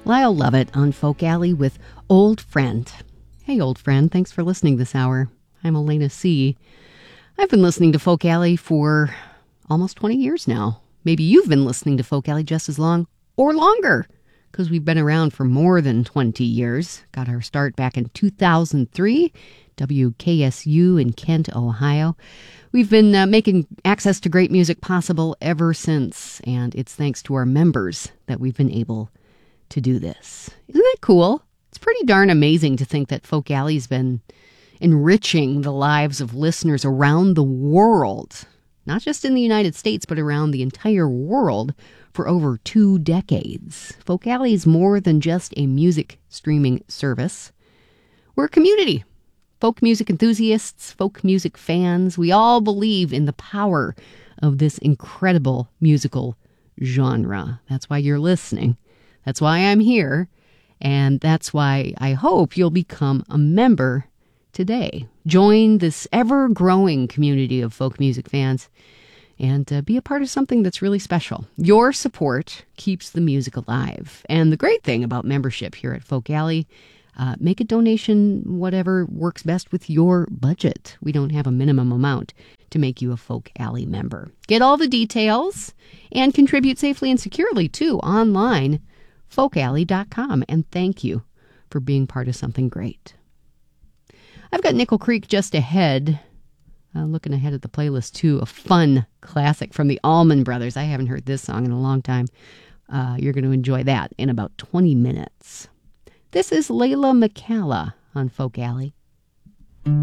Lyle Lovett on Folk Alley with Old Friend. Hey, old friend, thanks for listening this hour. I'm Elena C. I've been listening to Folk Alley for almost 20 years now. Maybe you've been listening to Folk Alley just as long or longer, because we've been around for more than 20 years. Got our start back in 2003, WKSU in Kent, Ohio. We've been making access to great music possible ever since, and it's thanks to our members that we've been able to do this. Isn't that cool? It's pretty darn amazing to think that Folk Alley's been enriching the lives of listeners around the world, not just in the United States, but around the entire world for over 2 decades. Folk Alley is more than just a music streaming service. We're a community. Folk music enthusiasts, folk music fans, we all believe in the power of this incredible musical genre. That's why you're listening. That's why I'm here. And that's why I hope you'll become a member today. Join this ever-growing community of folk music fans and be a part of something that's really special. Your support keeps the music alive. And the great thing about membership here at Folk Alley, make a donation whatever works best with your budget. We don't have a minimum amount to make you a Folk Alley member. Get all the details and contribute safely and securely, too, online, folkalley.com. And thank you for being part of something great. I've got Nickel Creek just ahead. Looking ahead at the playlist, too. A fun classic from the Allman Brothers. I haven't heard this song in a long time. You're going to enjoy that in about 20 minutes. This is Layla McCalla on Folk Alley.